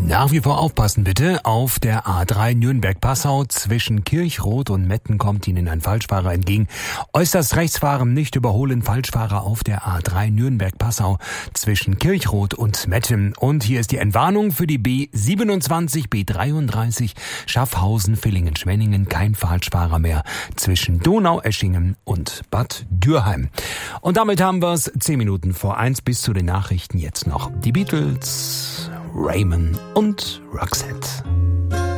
Nach wie vor aufpassen bitte. Auf der A3 Nürnberg-Passau zwischen Kirchroth und Metten kommt Ihnen ein Falschfahrer entgegen. Äußerst rechts fahren, nicht überholen. Falschfahrer auf der A3 Nürnberg-Passau zwischen Kirchroth und Metten. Und hier ist die Entwarnung für die B27, B33 Schaffhausen-Villingen-Schwenningen. Kein Falschfahrer mehr zwischen Donaueschingen und Bad Dürheim. Und damit haben wir es 10 Minuten vor 1 bis zu den Nachrichten. Jetzt noch die Beatles, Raymond und Roxette.